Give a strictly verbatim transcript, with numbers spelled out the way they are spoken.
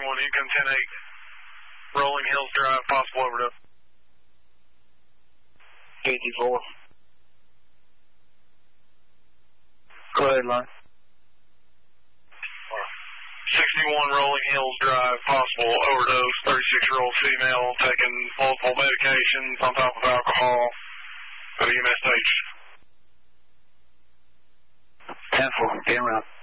sixty-one, Income ten eight, Rolling Hills Drive, possible overdose. fifty-four. Go ahead, line. sixty-one Rolling Hills Drive, possible overdose, thirty-six-year-old female taking multiple medications on top of alcohol. Go to U M S H. ten four, game around.